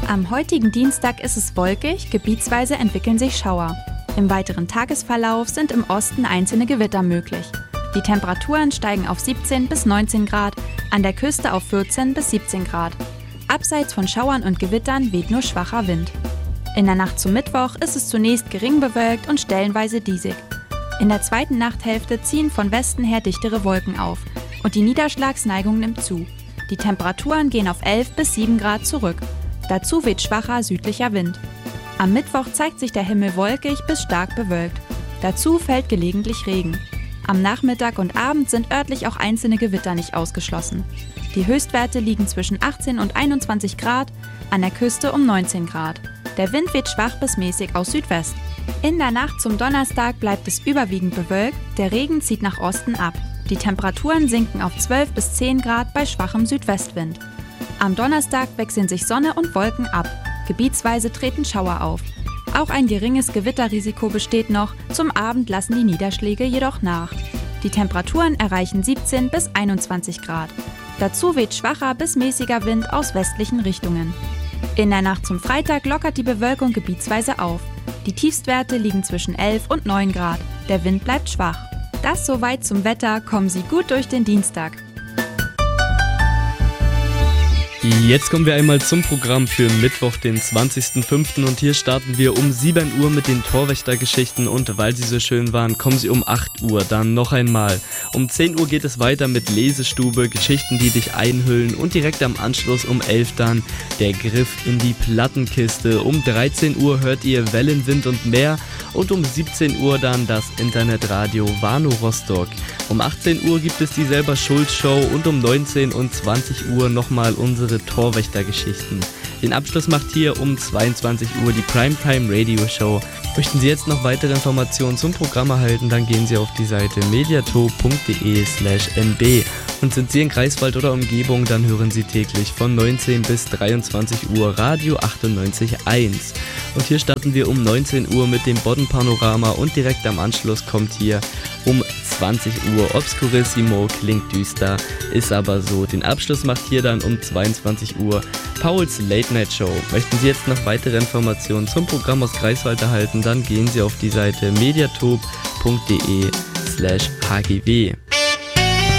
Am heutigen Dienstag ist es wolkig, gebietsweise entwickeln sich Schauer. Im weiteren Tagesverlauf sind im Osten einzelne Gewitter möglich. Die Temperaturen steigen auf 17 bis 19 Grad, an der Küste auf 14 bis 17 Grad. Abseits von Schauern und Gewittern weht nur schwacher Wind. In der Nacht zum Mittwoch ist es zunächst gering bewölkt und stellenweise diesig. In der zweiten Nachthälfte ziehen von Westen her dichtere Wolken auf und die Niederschlagsneigung nimmt zu. Die Temperaturen gehen auf 11 bis 7 Grad zurück. Dazu weht schwacher südlicher Wind. Am Mittwoch zeigt sich der Himmel wolkig bis stark bewölkt. Dazu fällt gelegentlich Regen. Am Nachmittag und Abend sind örtlich auch einzelne Gewitter nicht ausgeschlossen. Die Höchstwerte liegen zwischen 18 und 21 Grad, an der Küste um 19 Grad. Der Wind weht schwach bis mäßig aus Südwest. In der Nacht zum Donnerstag bleibt es überwiegend bewölkt, der Regen zieht nach Osten ab. Die Temperaturen sinken auf 12 bis 10 Grad bei schwachem Südwestwind. Am Donnerstag wechseln sich Sonne und Wolken ab. Gebietsweise treten Schauer auf. Auch ein geringes Gewitterrisiko besteht noch, zum Abend lassen die Niederschläge jedoch nach. Die Temperaturen erreichen 17 bis 21 Grad. Dazu weht schwacher bis mäßiger Wind aus westlichen Richtungen. In der Nacht zum Freitag lockert die Bewölkung gebietsweise auf. Die Tiefstwerte liegen zwischen 11 und 9 Grad. Der Wind bleibt schwach. Das soweit zum Wetter, kommen Sie gut durch den Dienstag. Jetzt kommen wir einmal zum Programm für Mittwoch, den 20.05. und hier starten wir um 7 Uhr mit den Torwächtergeschichten und weil sie so schön waren, kommen sie um 8 Uhr dann noch einmal. Um 10 Uhr geht es weiter mit Lesestube, Geschichten, die dich einhüllen und direkt am Anschluss um 11 dann der Griff in die Plattenkiste. Um 13 Uhr hört ihr Wellen, Wind und Meer und um 17 Uhr dann das Internetradio Warnow Rostock. Um 18 Uhr gibt es die Selber Schuld Show und um 19 und 20 Uhr nochmal unsere Torwächtergeschichten. Den Abschluss macht hier um 22 Uhr die Primetime Radio Show. Möchten Sie jetzt noch weitere Informationen zum Programm erhalten, dann gehen Sie auf die Seite mediatop.de/nb. Und sind Sie in Greifswald oder Umgebung, dann hören Sie täglich von 19 bis 23 Uhr Radio 98.1. Und hier starten wir um 19 Uhr mit dem Bodden-Panorama und direkt am Anschluss kommt hier um 20 Uhr Obscurissimo, klingt düster, ist aber so. Den Abschluss macht hier dann um 22 Uhr Pauls Late Night Show. Möchten Sie jetzt noch weitere Informationen zum Programm aus Greifswald erhalten, dann gehen Sie auf die Seite mediatop.de/hgw.